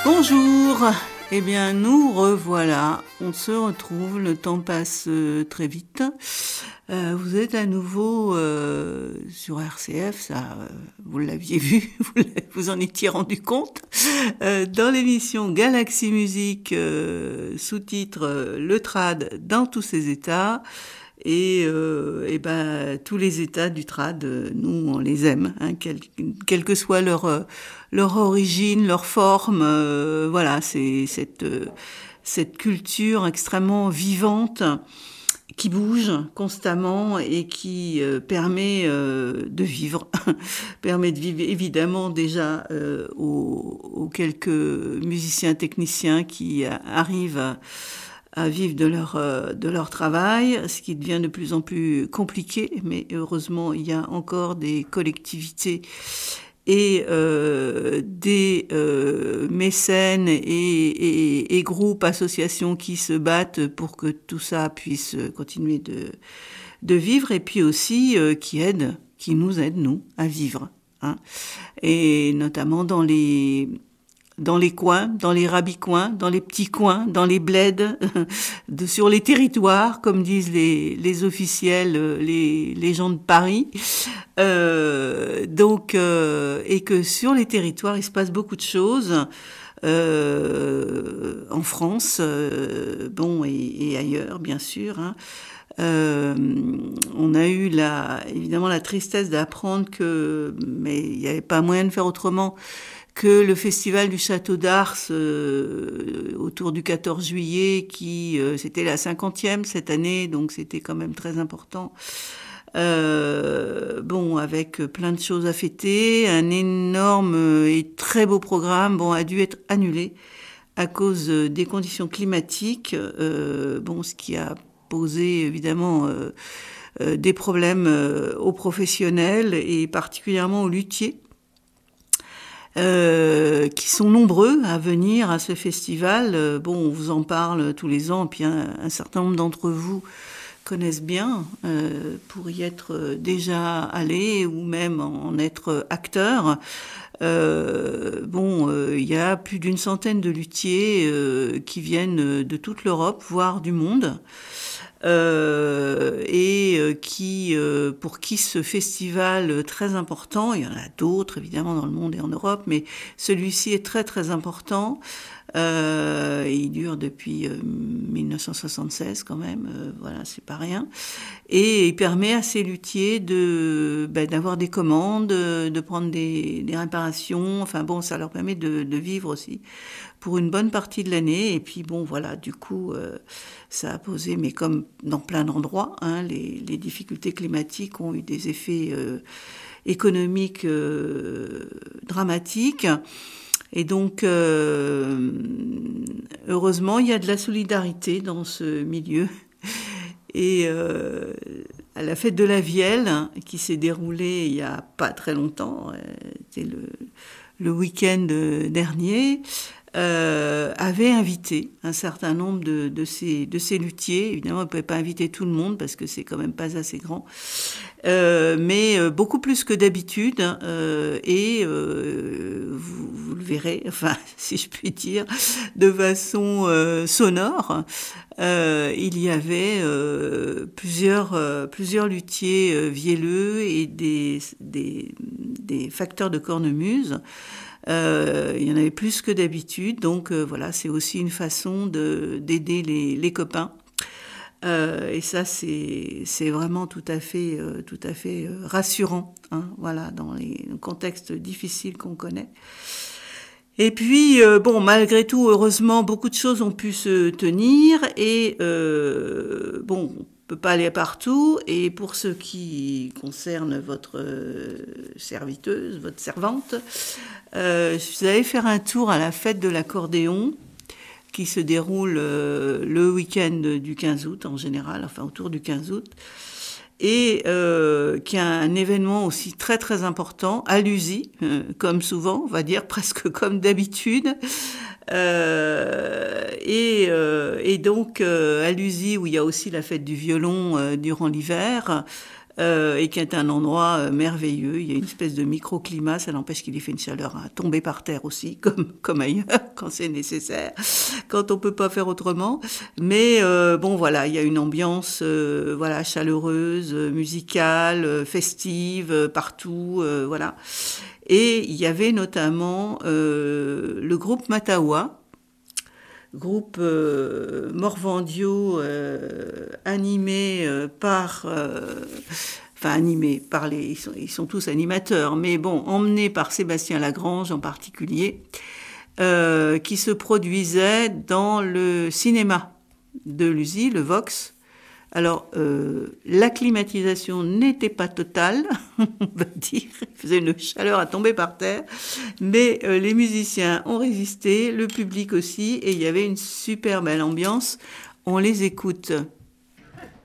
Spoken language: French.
Bonjour, eh bien nous revoilà, on se retrouve, le temps passe très vite. Vous êtes à nouveau sur RCF, ça vous l'aviez vu, vous en étiez rendu compte, dans l'émission Galaxy Musique, sous-titre Le Trad dans tous ses états. Et ben tous les états du trad, nous on les aime, hein, quelle que soit leur origine, leur forme. Voilà, c'est cette culture extrêmement vivante qui bouge constamment et qui permet de vivre, permet de vivre évidemment déjà aux quelques musiciens techniciens qui arrivent à vivre de leur travail, ce qui devient de plus en plus compliqué, mais heureusement il y a encore des collectivités et des mécènes et groupes, associations qui se battent pour que tout ça puisse continuer de vivre, et puis aussi qui nous aident, nous, à vivre, hein. Et notamment dans les coins, dans les rabicoins, dans les petits coins, dans les bleds, sur les territoires, comme disent les officiels, les gens de Paris. Et que sur les territoires, il se passe beaucoup de choses. En France, et ailleurs, bien sûr, hein. On a eu évidemment la tristesse d'apprendre mais il n'y avait pas moyen de faire autrement, que le festival du Château d'Ars autour du 14 juillet, c'était la 50e cette année, donc c'était quand même très important. Avec plein de choses à fêter, un énorme et très beau programme, a dû être annulé à cause des conditions climatiques, ce qui a posé évidemment des problèmes aux professionnels et particulièrement aux luthiers. Qui sont nombreux à venir à ce festival. On vous en parle tous les ans, puis un certain nombre d'entre vous connaissent bien pour y être déjà allés ou même en être acteurs. Il y a plus d'une centaine de luthiers qui viennent de toute l'Europe, voire du monde. Pour qui ce festival très important, il y en a d'autres évidemment dans le monde et en Europe, mais celui-ci est très très important. Il dure depuis 1976 quand même, c'est pas rien. Et il permet à ces luthiers d'avoir des commandes, de prendre des réparations. Ça leur permet de vivre aussi pour une bonne partie de l'année. Et puis du coup, ça a posé, mais comme dans plein d'endroits, hein, les difficultés climatiques ont eu des effets économiques dramatiques. Et donc, heureusement, il y a de la solidarité dans ce milieu. Et à la fête de la Vielle, qui s'est déroulée il y a pas très longtemps, c'était le week-end dernier, avait invité un certain nombre de ces luthiers. Évidemment, on ne pouvait pas inviter tout le monde parce que c'est quand même pas assez grand. Mais beaucoup plus que d'habitude, vous le verrez, si je puis dire, de façon sonore. Il y avait plusieurs luthiers vielleux et des facteurs de cornemuse. Il y en avait plus que d'habitude, donc c'est aussi une façon d'aider les copains. Et ça, c'est vraiment tout à fait rassurant, hein, dans les contextes difficiles qu'on connaît. Et puis, malgré tout, heureusement, beaucoup de choses ont pu se tenir et on peut pas aller partout. Et pour ce qui concerne votre serviteuse, votre servante, je suis allée faire un tour à la fête de l'accordéon, qui se déroule le week-end du 15 août en général, autour du 15 août, et qui a un événement aussi très très important à l'USI, comme souvent, on va dire presque comme d'habitude, et donc à l'USI où il y a aussi la fête du violon durant l'hiver. et qui est un endroit merveilleux. Il y a une espèce de microclimat, ça n'empêche qu'il y fait une chaleur à tomber par terre aussi, comme ailleurs, quand c'est nécessaire, quand on peut pas faire autrement. Mais bon, voilà, il y a une ambiance voilà, chaleureuse, musicale, festive, partout, voilà. Et il y avait notamment le groupe Matawa, groupe Morvandio animé animé par ils sont tous animateurs, mais bon, emmenés par Sébastien Lagrange en particulier, qui se produisait dans le cinéma de Luzy, le Vox. Alors, la climatisation n'était pas totale, on va dire. Il faisait une chaleur à tomber par terre. Mais les musiciens ont résisté, le public aussi, et il y avait une super belle ambiance. On les écoute.